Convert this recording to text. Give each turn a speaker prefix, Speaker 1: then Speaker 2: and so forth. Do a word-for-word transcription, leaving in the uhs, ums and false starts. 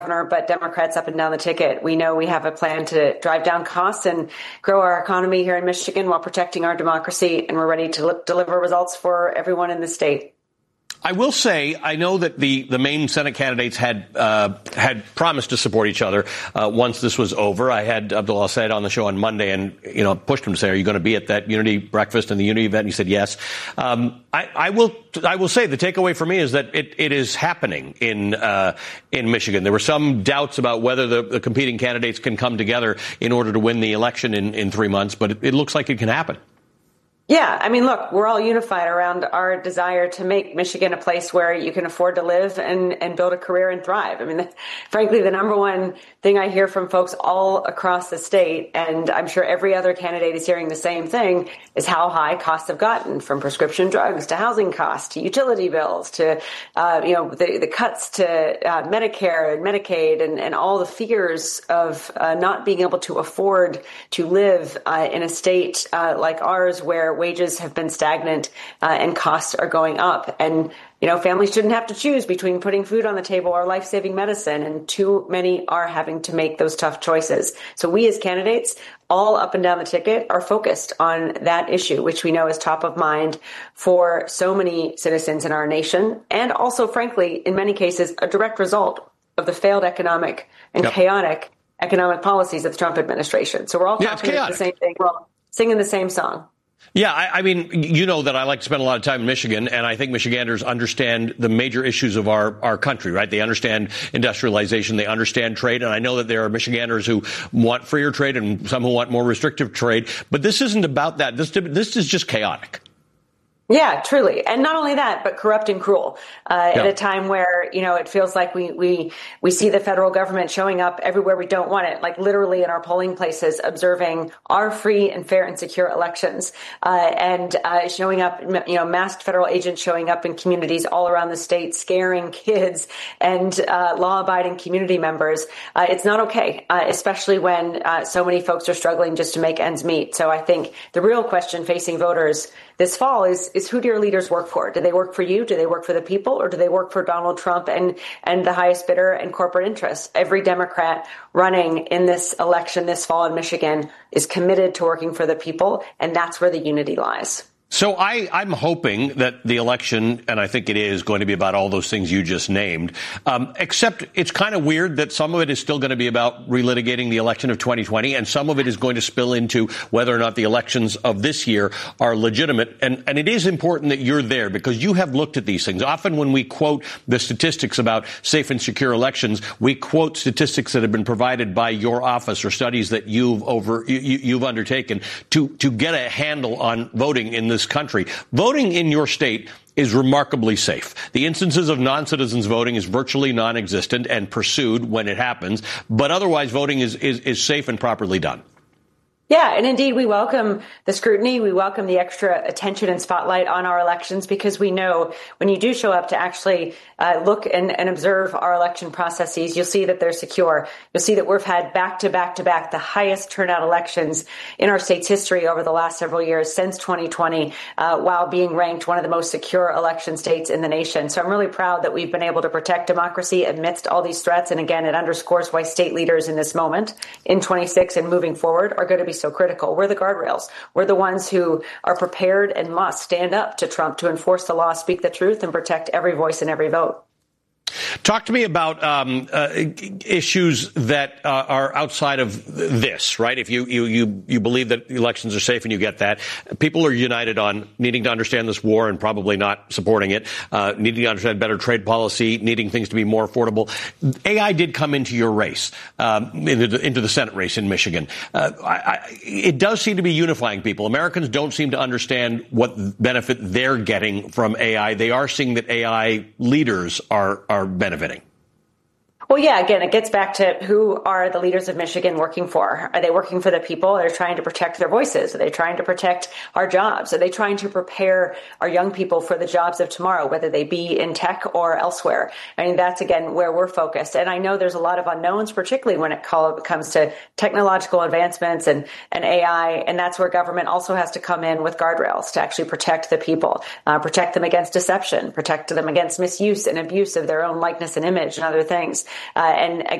Speaker 1: governor, but Democrats up and down the ticket. We know we have a plan to drive down costs and grow our economy here in Michigan while protecting our democracy, and we're ready to li- deliver results for everyone in the state.
Speaker 2: I will say, I know that the, the main Senate candidates had uh, had promised to support each other uh, once this was over. I had Abdul El-Sayed on the show on Monday and, you know, pushed him to say, are you going to be at that unity breakfast and the unity event? And he said yes. Um, I, I will I will say the takeaway for me is that it, it is happening in uh, in Michigan. There were some doubts about whether the, the competing candidates can come together in order to win the election in, in three months, but it, it looks like it can happen.
Speaker 1: Yeah, I mean, look, we're all unified around our desire to make Michigan a place where you can afford to live and, and build a career and thrive. I mean, the, frankly, the number one thing I hear from folks all across the state, and I'm sure every other candidate is hearing the same thing, is how high costs have gotten, from prescription drugs to housing costs to utility bills to, uh, you know, the, the cuts to uh, Medicare and Medicaid and, and all the fears of uh, not being able to afford to live uh, in a state uh, like ours where wages have been stagnant uh, and costs are going up. And, you know, families shouldn't have to choose between putting food on the table or life-saving medicine. And too many are having to make those tough choices. So we as candidates, all up and down the ticket, are focused on that issue, which we know is top of mind for so many citizens in our nation. And also, frankly, in many cases, a direct result of the failed economic and yep. chaotic economic policies of the Trump administration. So we're all
Speaker 2: yeah,
Speaker 1: talking about the same thing. We're all singing the same song.
Speaker 2: Yeah, I, I mean, you know that I like to spend a lot of time in Michigan, and I think Michiganders understand the major issues of our, our country, right? They understand industrialization, they understand trade, and I know that there are Michiganders who want freer trade and some who want more restrictive trade, but this isn't about that. This, this is just chaotic.
Speaker 1: Yeah, truly. And not only that, but corrupt and cruel uh,
Speaker 2: yeah.
Speaker 1: at a time where, you know, it feels like we, we, we see the federal government showing up everywhere we don't want it, like literally in our polling places, observing our free and fair and secure elections, uh, and uh, showing up, you know, masked federal agents showing up in communities all around the state, scaring kids and uh, law-abiding community members. Uh, it's not okay, uh, especially when uh, so many folks are struggling just to make ends meet. So I think the real question facing voters this fall is, is who do your leaders work for? Do they work for you? Do they work for the people? Or do they work for Donald Trump and, and the highest bidder and corporate interests? Every Democrat running in this election this fall in Michigan is committed to working for the people, and that's where the unity lies.
Speaker 2: So I, I'm hoping that the election, and I think it is going to be about all those things you just named, um, except it's kind of weird that some of it is still going to be about relitigating the election of twenty twenty, and some of it is going to spill into whether or not the elections of this year are legitimate. And, and it is important that you're there because you have looked at these things. Often when we quote the statistics about safe and secure elections, we quote statistics that have been provided by your office or studies that you've over you, you've undertaken to to get a handle on voting in this country. Voting in your state is remarkably safe. The instances of non-citizens voting is virtually non-existent and pursued when it happens, but otherwise voting is, is, is safe and properly done.
Speaker 1: Yeah, and indeed, we welcome the scrutiny. We welcome the extra attention and spotlight on our elections because we know when you do show up to actually uh, look and, and observe our election processes, you'll see that they're secure. You'll see that we've had back to back to back the highest turnout elections in our state's history over the last several years since twenty twenty, uh, while being ranked one of the most secure election states in the nation. So I'm really proud that we've been able to protect democracy amidst all these threats. And again, it underscores why state leaders in this moment in twenty-six and moving forward are going to be so critical. We're the guardrails. We're the ones who are prepared and must stand up to Trump to enforce the law, speak the truth, and protect every voice and every vote.
Speaker 2: Talk to me about um, uh, issues that uh, are outside of this, right? If you, you, you, you believe that elections are safe and you get that, people are united on needing to understand this war and probably not supporting it, uh, needing to understand better trade policy, needing things to be more affordable. A I did come into your race, um, into, the, into the Senate race in Michigan. Uh, I, I, it does seem to be unifying people. Americans don't seem to understand what benefit they're getting from A I. They are seeing that A I leaders are, are benefiting.
Speaker 1: Well, yeah, again, it gets back to who are the leaders of Michigan working for? Are they working for the people? Are they trying to protect their voices? Are they trying to protect our jobs? Are they trying to prepare our young people for the jobs of tomorrow, whether they be in tech or elsewhere? I mean, that's, again, where we're focused. And I know there's a lot of unknowns, particularly when it call, comes to technological advancements and, and A I. And that's where government also has to come in with guardrails to actually protect the people, uh, protect them against deception, protect them against misuse and abuse of their own likeness and image and other things. Uh, and